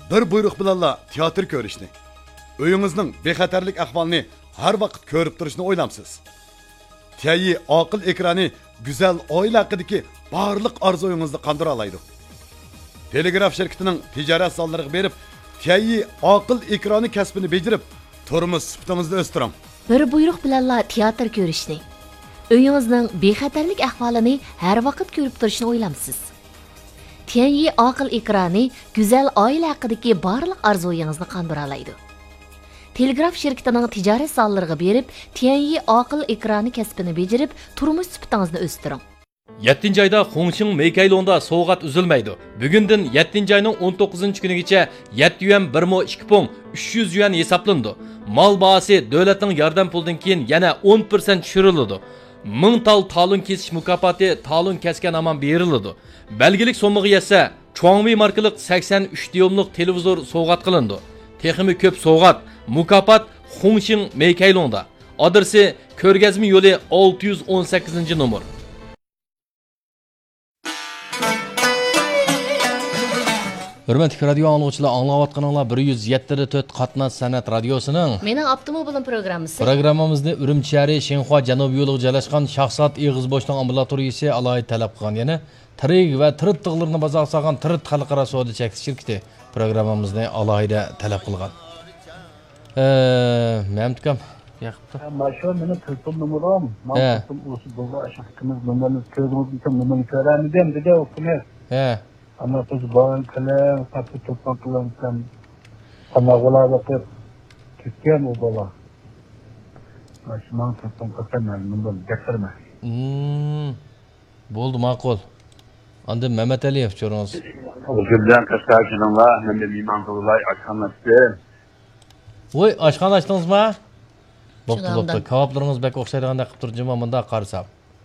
bir buyruq bilanla teatr ko'rishni, uyingizning bexatarlik ahvolini har vaqt ko'rib turishni o'ylamsiz. Tayyi aql ekrani go'zal oila haqidagi barliq orzuyingizni qandira oladi. Telegraf shirkatining tijorat sonlariga berib, Tayyi aql ekrani kasbini bejarib, turmush sifatingizni o'stiring. Bir buyruq bilanla teatr ko'rishni, uyingizning bexatarlik ahvolini har vaqt ko'rib turishni o'ylamsiz. Tayyi aql ekrani go'zal oila haqidagi barliq orzuyingizni qandira oladi. Telegraf shirkatining tijorat sonlariga berib, Tayyi aql ekrani kasbini bejarib, turmush sifatingizni o'stiring. 7. ayda Hongqing Meykailongda soğuğat üzülmeydi. Bugünden 7. ayının 19. günügeçe 7 yuan 1,2 pung 300 yuan hesaplandı. Mal bahası devletin yardım puldan keyin yana 10% düşürüldü. 1000 tal talon kesiş mukafati talon kesken aman berildi. Belgilik somuğu yetse Chuangmi markalık 83 diyumluk televizor soğuğat kılındı. Teximi köp soğuğat mukafat Hongqing Meykailongda. Adresi Körgezmi yolu 618. numar. Hürmetli radyo anlıqçılar, anlayatqanlar 107.4 Qatnaz Sanat Radyosu'nun Mening Optimobil'in programmasi. Programmamizni Urumchi shahri Shenhua janubiy yo'liga joylashgan Shahzod Eg'izboshning ambulatoriyasi alohida talab qilgan, ya'ni tirik va tirit tig'larni bozor solgan Tirit xalqaro savdo cheksiz shirkati programmamizni alohida talab qilgan. Mamtukam yaqibdi. Mana shu meni telefon nomerim. Men o'sha bo'lgan shaxsimiz nomerni ko'rdim, nomerni ko'ramidim dedi o'qini. Ama biz bankalar, satı toplantılarından kanallara bakıp Türkiye'm o bala. Başıman toplan kaçamam, bunu getirme. Boldu maqul. Anda Mehmet Aliyev çoğunuz. Gülden Kaşkarcı'nınla hem de Miman Kılılay aşkanlaştı. Oy, aşkan açtınız mı? Boptu. Kavaplarınız bek okşaydığında kıptırcıma mında qarsam.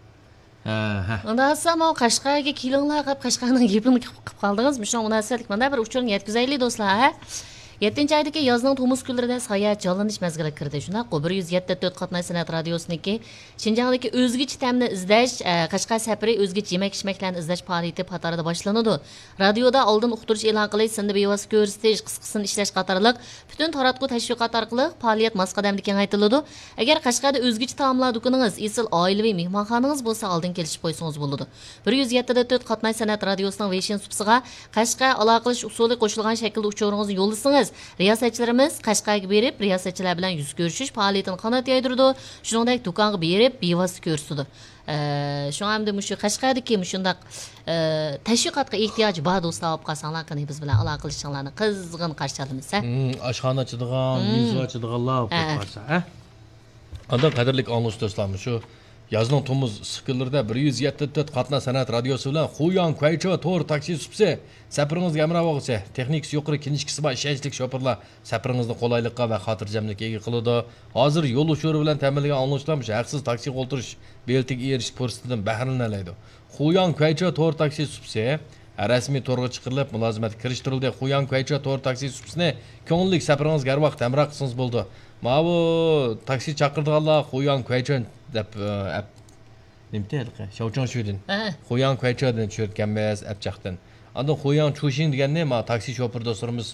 Ondan sonra Qashqarga kelinglar qilib Qashqarning gapini qilib qoldingizmi? Shuna munosabatlik menda bir uchurini yetkazaylik do'stlar, ha? 7. aydagi yozning To'mus kunlarida sayohat jonlanish mazgili kirdi. Shuna 107.4 Qatnaz Sanat Radiosiniki Xinjiangdagi o'zgacha ta'mni izlash, Qashqar safari o'zgacha yemak-ichmaklarni izlash faoliyati qatorida boshlanadi. Radioda oldin uqtirish e'lon qilish, sindi bevosita ko'rsatish, qisqasini ishlash qatorliq butun taratquv tashviqot orqali faoliyat masqadamda kengaytiriladi. Agar Qashqarda o'zgacha taomlar do'koningiz, esil oilaviy mehmonxonangiz bo'lsa, oldin kelishib qo'ysangiz bo'ladi. 107.4 Qatnaz Sanat Radiosining Weixin supsiga Qashqar aloqalash usuli qo'shilgan shaklda uchuringizni yo'llasangiz, riyosatchilarimiz Qashqarga berib, riyosatchilar bilan yuz ko'rishish faoliyatini qanot yaydirdi. Shuningdek, do'konga berib, bevosita ko'rsatdi. Shu hamda mushu Qashqardagi mushundaq tashviqotga ehtiyoj bor do'stlar, olib qolsanglar, qani biz bilan aloqa qilishinglarni qizg'in qarshi olamiz, ha? Oshxona ochadigan, yuzi ochadiganlar olib qolsa, ha? Anda qadrli anglish do'stlarimiz, shu Yazning To'muz sıkıldırda 107.4 Qatnaz Sanat Radyosu bilan Xuyan Kuaycho to'r taksi supsi safaringizga amrab olsa, texnikasi yuqori kinchkisi bor ishonchli shopirlar safaringizni qulaylikqa va xotirjamlikka ega qiladi. Hozir yo'l ushuri bilan ta'minlangan anglashlarmish haqsiz taksi qo'ltirish beltiga erishish fursatidan bahramlanadi. Xuyan Kuaycho to'r taksi supsi rasmiy to'rga chiqarilib, mulozimatga kirishtirildi. Xuyan Kuaycho to'r taksi supsini ko'ngillik safaringizga har vaqt amroq qilsangiz bo'ldi. Mana bu taksi chaqirdiganlar Xuyan Kuaycho deb nimte halqa Shouchang Shudin. Xuyan Kuaychodan tushirganmiz abjaqdan. Anda Xuyan Chuxing deganni ma taksi shopir do'stlarimiz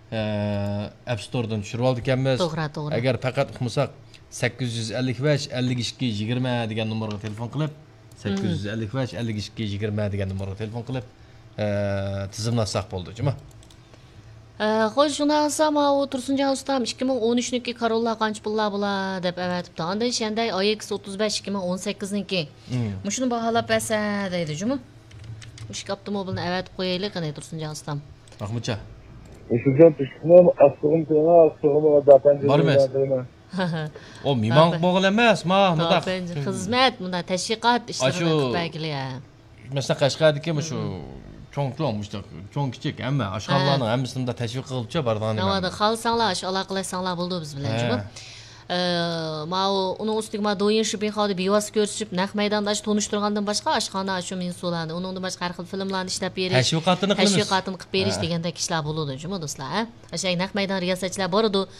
App Store'dan tushirib oldi ekanmiz. To'g'ri. Agar faqat uqmasak 855 52 20 degan nomerga telefon qilib 855 52 20 degan nomerga telefon qilib tizimlasak bo'ldi, juma. Xo'sh, shundan so'ng u Tursunjon ustam 2013niki Corolla qancha pullar bo'lar deb aytibdi. Ondan shanday AX 35 2018niki. Mushuni baholab bersa deydi, juma. Mush avtomobilni aytib qo'yaylik, qani Tursunjon ustam. Rahmatcha. O'shaga tushunib, asqog'im dapan. O mimon bo'g'il emas, bunda xizmat, bunda tashviqot ishlarini qilib bergilar. Masalan, Qashqardagi shu cho'ng kichik hamma oshxonalarning hammasini tashviq qilibcha bardan. Navada xalsanglar, aloqalashsanglar bo'ldi biz bilan, juma. Uning ustiga do'yin shopping xodi bevosita ko'rsatib, naq maydonda tanishtirgandan boshqa oshxona shu mensularni, uningdan boshqa har xil filmlarni ishlab berish, tashviqotini qilib berish degandek ishlar bo'ladi, juma do'stlar. O'sha naq maydon riyosatchilar bor edi.